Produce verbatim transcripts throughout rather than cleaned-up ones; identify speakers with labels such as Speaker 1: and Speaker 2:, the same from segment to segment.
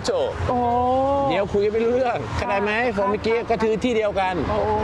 Speaker 1: little เดี๋ยวคุยไม่รู้เรื่องเข้าใจไหมพอเมื่อกี้ก็คือที่เดียวกัน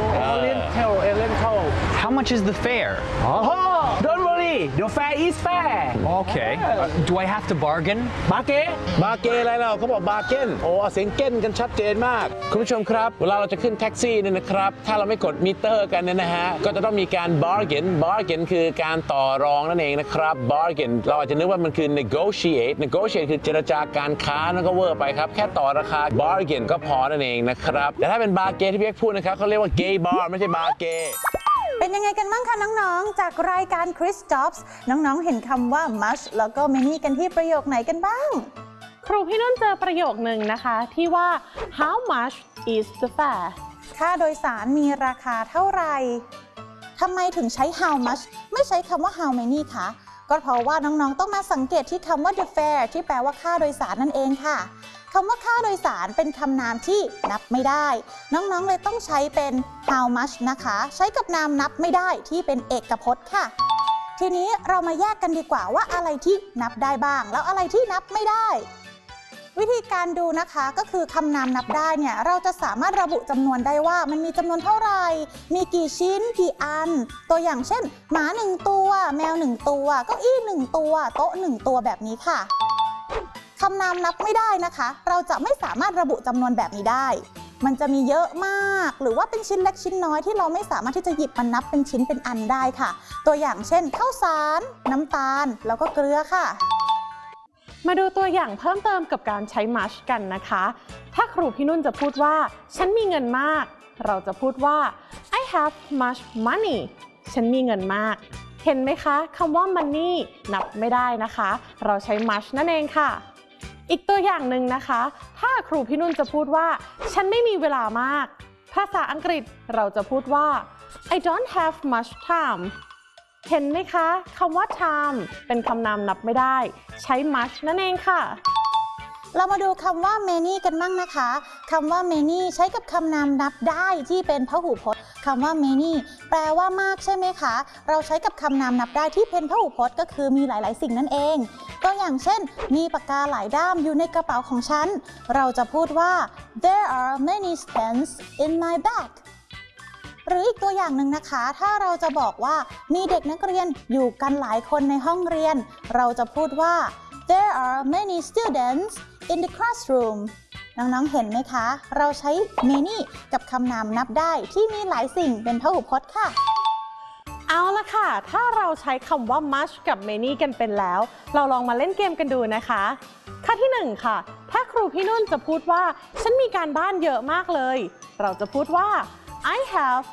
Speaker 2: little little
Speaker 3: How much is the fare?
Speaker 2: oh don't worry the fare is fair
Speaker 3: Okay. Uh, do I have to bargain?
Speaker 2: บาเก้
Speaker 1: บาเกอะไรเราเขาบอกบาเก้นโอ้เสียงเก้นกันชัดเจนมากคุณผู้ชมครับเวลาเราจะขึ้นแท็กซี่เนี่ยนะครับถ้าเราไม่กดมิเตอร์กันเนี่ยนะฮะก็จะต้องมีการ bargain bargain คือการต่อรองนั่นเองนะครับ bargain เราอาจจะนึกว่ามันคือ negotiate negotiate คือเจรจาการค้านั่นก็เวอร์ไปครับแค่ต่อราคา bargain ก็พอนั่นเองนะครับแต่ถ้าเป็นบาเกที่พี่เอกพูดนะครับเขาเรียกว่า gay bar ไม่ใช่บาเก
Speaker 4: เป็นยังไงกันบ้างคะน้องๆจากรายการ Chris Jobs น้องๆเห็นคำว่า much แล้วก็ many กันที่ประโยคไหนกันบ้าง
Speaker 5: ครูพี่นุ่นเจอประโยคหนึ่งนะคะที่ว่า how much is the fare
Speaker 4: ค่าโดยสารมีราคาเท่าไหร่ทำไมถึงใช้ how much ไม่ใช้คำว่า how many คะก็เพราะว่าน้องๆต้องมาสังเกตที่คำว่า the fare ที่แปลว่าค่าโดยสารนั่นเองค่ะคำว่าค่าโดยสารเป็นคำนามที่นับไม่ได้น้องๆเลยต้องใช้เป็น how much นะคะใช้กับนามนับไม่ได้ที่เป็นเอกพจน์ค่ะทีนี้เรามาแยกกันดีกว่าว่าอะไรที่นับได้บ้างแล้วอะไรที่นับไม่ได้วิธีการดูนะคะก็คือคำนามนับได้เนี่ยเราจะสามารถระบุจำนวนได้ว่ามันมีจำนวนเท่าไหร่มีกี่ชิ้นกี่อันตัวอย่างเช่นหมาหนึ่งตัวแมวหนึ่งตัวเก้าอี้หนึ่งตัวโต๊ะหนึ่งตัวแบบนี้ค่ะคำนามนับไม่ได้นะคะเราจะไม่สามารถระบุจำนวนแบบนี้ได้มันจะมีเยอะมากหรือว่าเป็นชิ้นเล็กชิ้นน้อยที่เราไม่สามารถที่จะหยิบมันนับเป็นชิ้นเป็นอันได้ค่ะตัวอย่างเช่นข้าวสารน้ำตาลแล้วก็เกลือค่ะ
Speaker 5: มาดูตัวอย่างเพิ่มเติมกับการใช้ much กันนะคะถ้าครูพี่นุ่นจะพูดว่าฉันมีเงินมากเราจะพูดว่า I have much money ฉันมีเงินมากเห็นไหมคะคำว่า money นับไม่ได้นะคะเราใช้ much นั่นเองค่ะอีกตัวอย่างหนึ่งนะคะถ้าครูพี่นุ่นจะพูดว่าฉันไม่มีเวลามากภาษาอังกฤษเราจะพูดว่า I don't have much time เห็นไหมคะคำว่า time เป็นคำนามนับไม่ได้ใช้ much นั่นเองค่ะ
Speaker 4: เรามาดูคำว่า many กันบ้างนะคะคำว่า many ใช้กับคำนามนับได้ที่เป็นพหูพจน์คำว่า many แปลว่ามากใช่ไหมคะเราใช้กับคำนามนับได้ที่เป็นพหูพจน์ก็คือมีหลายๆสิ่งนั่นเองตัวอย่างเช่นมีปากกาหลายด้ามอยู่ในกระเป๋าของฉันเราจะพูดว่า there are many pens in my bag หรืออีกตัวอย่างหนึ่งนะคะถ้าเราจะบอกว่ามีเด็กนักเรียนอยู่กันหลายคนในห้องเรียนเราจะพูดว่า there are many students in the classroom น้องๆเห็นไหมคะเราใช้ many กับคำนามนับได้ที่มีหลายสิ่งเป็นพหูพจน์ค่ะ
Speaker 5: เอาละค่ะถ้าเราใช้คำว่า much กับ many กันเป็นแล้วเราลองมาเล่นเกมกันดูนะคะข้อที่หนึ่งค่ะถ้าครูพี่นุ่นจะพูดว่าฉันมีการบ้านเยอะมากเลยเราจะพูดว่า I have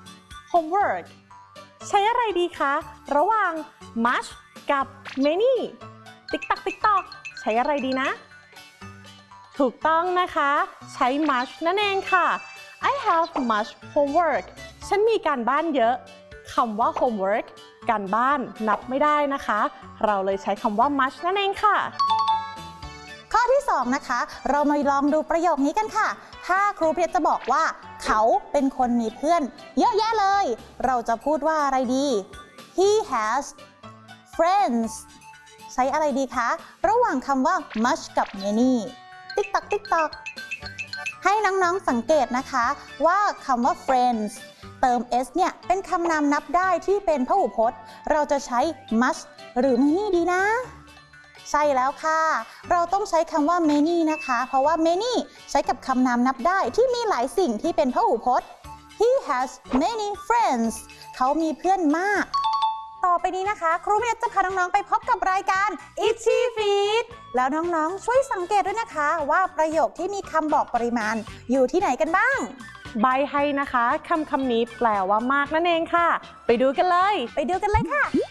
Speaker 5: homework ใช้อะไรดีคะระหว่าง much กับ many ติ๊กตักติ๊กตอกใช้อะไรดีนะถูกต้องนะคะใช้ much นั่นเองค่ะ I have much homework ฉันมีการบ้านเยอะคำว่า homework การบ้านนับไม่ได้นะคะเราเลยใช้คำว่า much นั่นเองค่ะ
Speaker 4: ข้อที่สองนะคะเรามาลองดูประโยคนี้กันค่ะถ้าครูเพชรจะบอกว่าเขาเป็นคนมีเพื่อนเยอะแยะเลยเราจะพูดว่าอะไรดี He has friends ใช้อะไรดีคะระหว่างคำว่า much กับ many ติ๊กตักติ๊กตักให้น้องๆสังเกตนะคะว่าคำว่า friends เติม s เนี่ยเป็นคำนามนับได้ที่เป็นพหูพจน์เราจะใช้ much หรือ many ดีนะใช่แล้วค่ะเราต้องใช้คำว่า many นะคะเพราะว่า many ใช้กับคำนามนับได้ที่มีหลายสิ่งที่เป็นพหูพจน์ He has many friends เขามีเพื่อนมากต่อไปนี้นะคะครูเพชรจะพาน้องๆไปพบกับรายการ Itchy Feet แล้วน้องๆช่วยสังเกตด้วยนะคะว่าประโยคที่มีคำบอกปริมาณอยู่ที่ไหนกันบ้าง
Speaker 5: ใบให้นะคะคำคำนี้แปลว่ามากนั่นเองค่ะไปดูกันเลย
Speaker 4: ไปดูกันเลยค่ะ